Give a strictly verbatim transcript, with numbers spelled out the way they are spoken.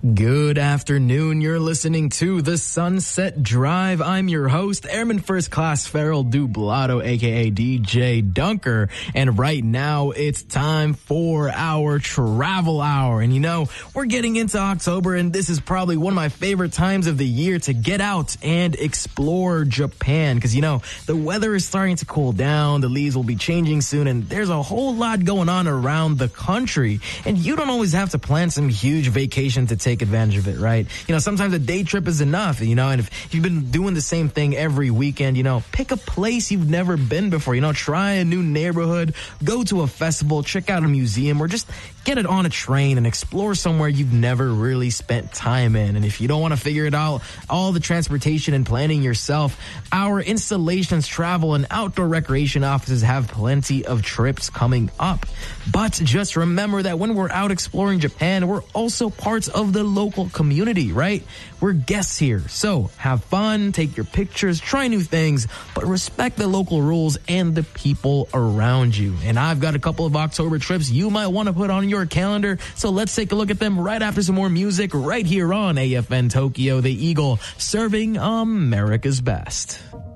Good afternoon. You're listening to The Sunset Drive. I'm your host, Airman First Class Farrell Dublato, aka D J Dunker. And right now it's time for our travel hour. And you know, we're getting into October and this is probably one of my favorite times of the year to get out and explore Japan. Cause you know, the weather is starting to cool down, the leaves will be changing soon, and there's a whole lot going on around the country. And you don't always have to plan some huge vacation to take advantage of it, right? You know, sometimes a day trip is enough, you know, and if, if you've been doing the same thing every weekend, you know, pick a place you've never been before, you know, try a new neighborhood, go to a festival, check out a museum, or just get it on a train and explore somewhere you've never really spent time in. And if you don't want to figure it out, all the transportation and planning yourself, our installations, travel, and outdoor recreation offices have plenty of trips coming up. But just remember that when we're out exploring Japan, we're also parts of the local community, right? We're guests here. So have fun, take your pictures, try new things, but respect the local rules and the people around you. And I've got a couple of October trips you might want to put on your calendar. So let's take a look at them right after some more music right here on A F N Tokyo, the Eagle, serving America's best.